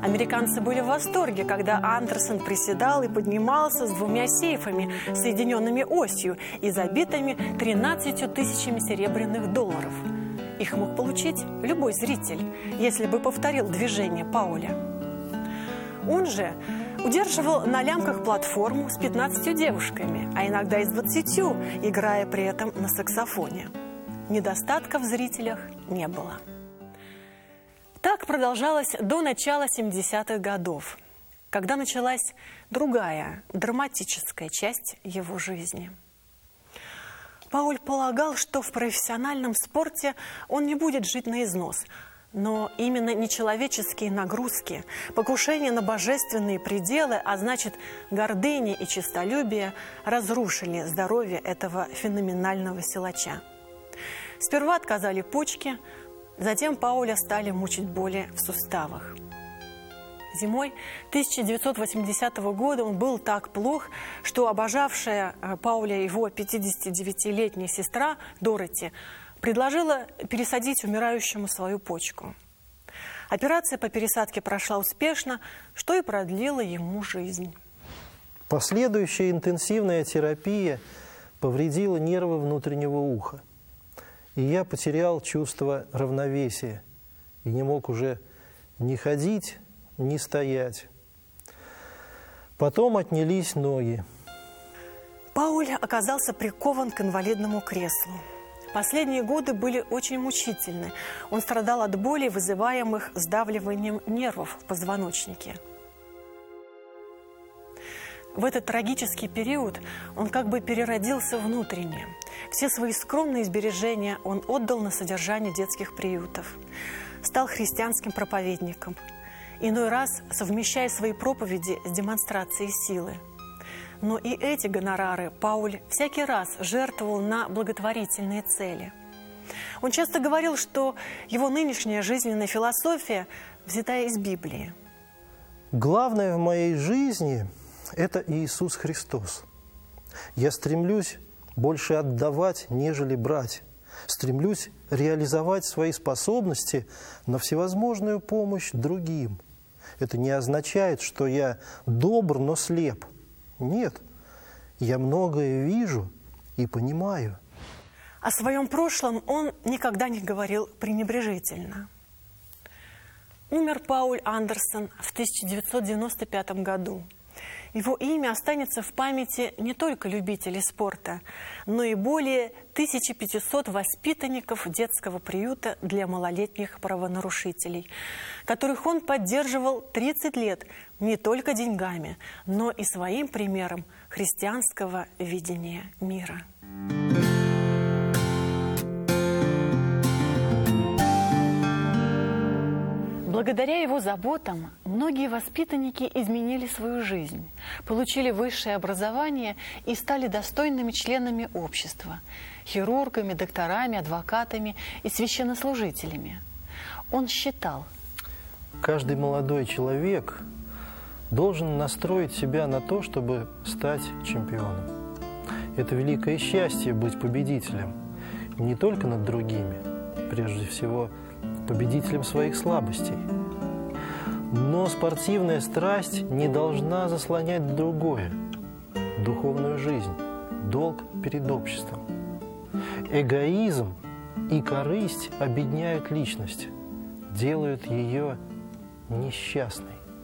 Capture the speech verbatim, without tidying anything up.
Американцы были в восторге, когда Андерсон приседал и поднимался с двумя сейфами, соединенными осью и забитыми тринадцатью тысячами серебряных долларов. Их мог получить любой зритель, если бы повторил движение Пауля. Он же удерживал на лямках платформу с пятнадцатью девушками, а иногда и с двадцатью, играя при этом на саксофоне. Недостатка в зрителях не было. Так продолжалось до начала семидесятых годов, когда началась другая, драматическая часть его жизни. Пауль полагал, что в профессиональном спорте он не будет жить на износ, но именно нечеловеческие нагрузки, покушение на божественные пределы, а значит, гордыня и честолюбие, разрушили здоровье этого феноменального силача. Сперва отказали почки, затем Пауля стали мучить боли в суставах. Зимой тысяча девятьсот восьмидесятого года он был так плох, что обожавшая Пауля его пятидесятидевятилетняя сестра Дороти предложила пересадить умирающему свою почку. Операция по пересадке прошла успешно, что и продлило ему жизнь. Последующая интенсивная терапия повредила нервы внутреннего уха. И я потерял чувство равновесия и не мог уже ни ходить, ни стоять. Потом отнялись ноги. Пауль оказался прикован к инвалидному креслу. Последние годы были очень мучительны. Он страдал от болей, вызываемых сдавливанием нервов в позвоночнике. В этот трагический период он как бы переродился внутренне. Все свои скромные сбережения он отдал на содержание детских приютов. Стал христианским проповедником, иной раз совмещая свои проповеди с демонстрацией силы. Но и эти гонорары Пауль всякий раз жертвовал на благотворительные цели. Он часто говорил, что его нынешняя жизненная философия взята из Библии. Главное в моей жизни – это Иисус Христос. Я стремлюсь больше отдавать, нежели брать. Стремлюсь реализовать свои способности на всевозможную помощь другим. Это не означает, что я добр, но слеп. Нет, я многое вижу и понимаю. О своем прошлом он никогда не говорил пренебрежительно. Умер Пауль Андерсон в тысяча девятьсот девяносто пятом году. Его имя останется в памяти не только любителей спорта, но и более тысячи пятисот воспитанников детского приюта для малолетних правонарушителей, которых он поддерживал тридцать лет не только деньгами, но и своим примером христианского видения мира. Благодаря его заботам многие воспитанники изменили свою жизнь, получили высшее образование и стали достойными членами общества, хирургами, докторами, адвокатами и священнослужителями. Он считал: каждый молодой человек должен настроить себя на то, чтобы стать чемпионом. Это великое счастье быть победителем, не только над другими, прежде всего победителем своих слабостей. Но спортивная страсть не должна заслонять другое – духовную жизнь, долг перед обществом. Эгоизм и корысть обедняют личность, делают ее несчастной.